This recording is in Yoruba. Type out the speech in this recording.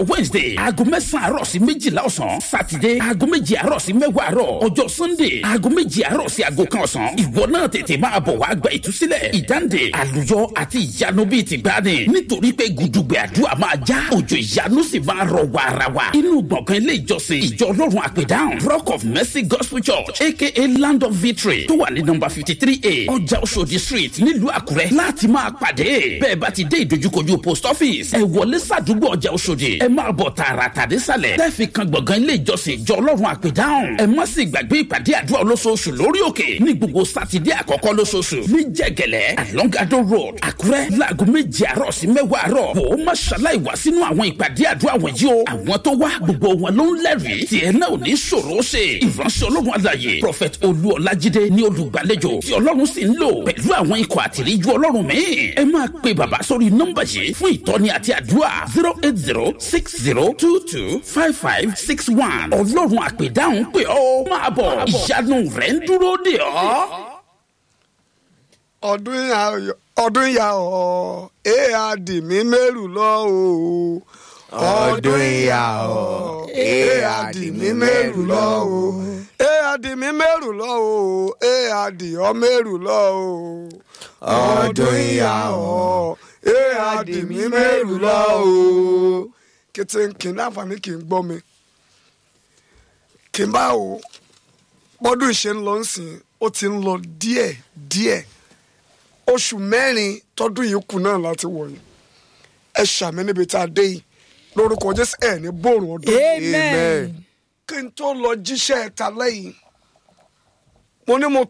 Wednesday aago 9 àárọ̀ sí 12 ọ̀sán. Saturday aago 2 àárọ̀ sí 10 àárọ̀. Ọjọ́ Sunday aago 2 àárọ̀ sí aago 1 ọ̀sán. Ìwọ náà tètè máa bọ̀ wá gba ìtúsílẹ̀, ìdáǹdè, àlùyọ àti ìyanu bíi ti gbani. Nítorí pé gùdùgbẹ̀ àdúrà máa já, òjò ìyanu sì máa rọ̀ wàràwà. Inú gbọ̀ngàn ilé ìjọsìn ìjọ Ọlọ́run àpèdáhùn Rock of Mercy Gospel Church aka Land of Victory tó wà ní number 53A ọjà Oṣòdì Street nílùú Àkúrẹ́ láti máa pàdé. Bẹ́ẹ̀ bá ti dé ìdojúkojú post office ẹ wọlé sàdúgbò ọjà Oṣòdì, ẹ máa bọ̀ tààràtà désàlẹ̀ tẹ́ẹ̀fì kan gbọ̀ngàn ilé ìjọsìn ìjọ Ọlọ́run àpèdáhùn. Ẹ má sì gbàgbé ìpàdé àdúrà olóṣooṣù lórí òkè ní gbogbo sátidé àkọ́kọ́ lóṣooṣù ní Jẹ̀gẹ̀lẹ̀ along Ado Road Àkúrẹ́ láago 7 àárọ̀ sí 10 àárọ̀. Wò ó má ṣaláì wá sínú àwọn ìpàdé àdúrà wọ̀nyí o. Àwọn tó wá gbogbo wọn ló ń lẹ́rìí tiẹ̀ náà ò ní ṣòro ṣe. Ìránṣẹ́ Ọlọ́run alààyè Prophet Olúọlájídé ní olùgbàlejò tí Ọlọ́run sì ń lò pẹ̀lú àwọn ikọ̀ àtìríjú Ọlọ́run míì. Ẹ máa pe bàbá sórí nọ́mbà yìí fún ìtọ́ni àti àdúrà 08060225561. Ọlọ́run àpèdáhùn pé ó máa bọ̀, ìyanu rẹ̀ ń dúró dè ọ́. ọdún ya ọ̀ ARD mi mẹ́rù lọ o. ọdún ya ọ̀ ARD mi mẹ́rù lọ o. ARD mi mẹ́rù lọ o. ARD ọ mẹ́rù lọ o. ọdún ya ọ̀ ARD mi mẹ́rù lọ o. kìtìnkìn láǹfààní kì í gbọ́ mi. kì í bá o bọ́dún ṣe ń lọ nsìn ó ti ń lọ díẹ̀ oṣù 4 tọdún yìí kù náà láti wọ̀nyí. ẹ ṣàmì níbi tá a dé yìí lórúkọ Jésù ẹ̀ ní bòrùn ọdún. amen. kí n tó lọ jíṣẹ́ ẹ̀ta lẹ́yìn mo ní mo